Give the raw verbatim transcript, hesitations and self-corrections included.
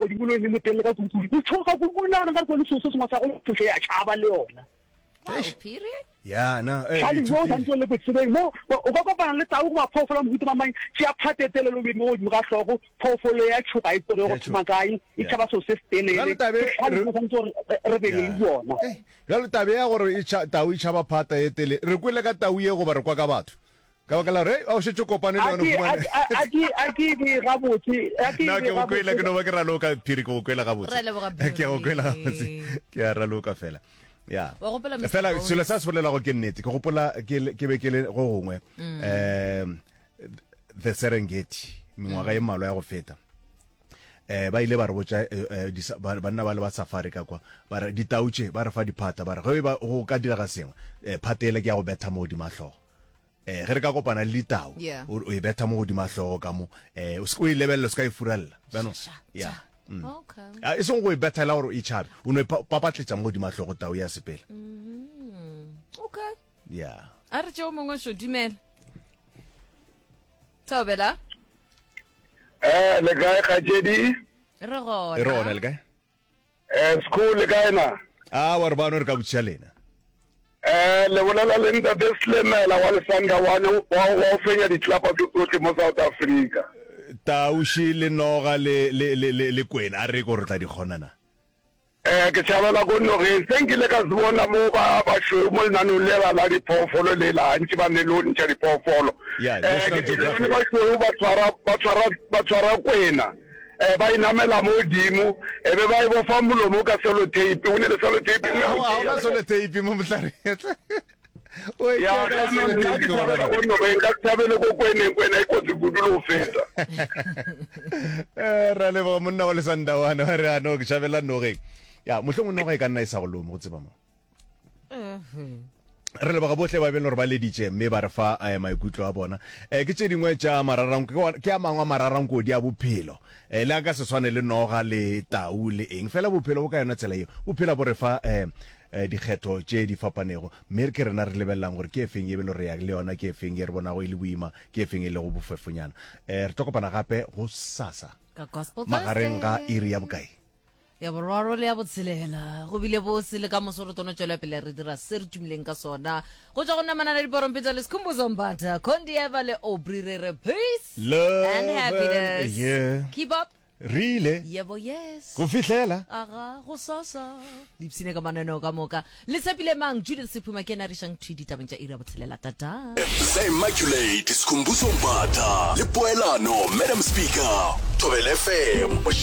di bolo le motelle ka kuku o tshoga go bona ka go le soso se ngwa sa go phushe ya tshaba le yona period ya na eh Hali yo santo le bitsebe mo o ka kopana le tau go phofolo mo hitwa mang tsi a phatetele lo mo mo ka hlogo phofolo ya tshoga e tsore go tsima kai e tshaba so se stene le re be le bona ya le tabe ya gore e tau e tshaba phata e tele re kwele ka tau ye go ba re kwa ka batho ka ba kala re o se kopane le yona fumane a ki a ki di ga botse a ki na ke go kwela ke no ba ke ra loka phiri go kwela ga botse ke go kwela ga botse ke ra loka fela ya fela selo sa se bolela go ke nnete ke gopola ke ke be ke le go gongwe eh the Serengeti mengwaga e malwa ya go feta eh ba ile ba re botsa banna ba le ba safari ka kwa ba re ditauche ba re fa diphata ba re go ba go ka dira ga sengwe eh phatele ke ya go betha mo di mahlo eh ge re ka kopana le ditau o e betha mo di mahlo ka mo eh o se go ilebello se ka e furalla bano ya okay a e song go e betha la gore e tshabe o no papatletsa mo di mahlo go tau ya sepela okay ya a re tšeo mongwe sho dumela Tobela eh le gae ga jedi re gona e rona le gae eh school le gae na ah wa re bana re ka botša lena eh le bolela le nta beslemela wa le sanga wa wa wa fenya di club tsotlhe mo South Africa taushi le noga le le le le kwena a re go re tla di khonana eh ke tshabela go no re senkile ka zibona mo ba ba sho mo nna no le la di phofolo le la ntse ba ne lo ntse di phofolo ya eh ke tshabela ba sho ba tsara ba tsara ba tsara kwena eh ba inamela mo dimo e be ba bo famulo mo ka solo tape o ne le solo tape o ga solo tape mo mtlare o ya ka no be ka tshabela go kwena kwena e go tsigudulo feta eh ra le bo monna wa le sandawana re a no ke tshabela no ge ya mohlong no ga e ka nna e sa go lomo go tseba mo re le ba botle ba be le re ba le ditše mme ba re fa maikutlo a bona eh ke tše dingwe tša mararang ke a mangwa mararang ko di a bophelo eh le ka se swane le noga le tau le eng fela bophelo bo ka yona tsela eo bophelo bo re fa eh dikgetho tše di fapanego mme ke rena re lebellang gore ke efeng e be le re ya le yona ke efeng e re bona go ile boima ke efeng e le go bofefonyana eh re tokopana gape go sasa ka gospel magareng ga iri ya bokae ya borwaro le ya botshelela go bile bo se le ka mosoro tono tšwela pele re dira se re tumileng ka sona go tšwa go namana le diporompetsa le sekhumbuzo mbata Condi Eva le Aubrey re re peace love and happiness yeah keep up Really? Yebo yes. Go fihlela? Aga go sasa. Lipsine ka maneno ka moka. Le sepile mang Judith Sephuma ke na re shang tshidi tabeng tša ira botshelela tata. The Immaculate Sikhumbuzo Mbata le Poelano Madam Speaker Thobela F M.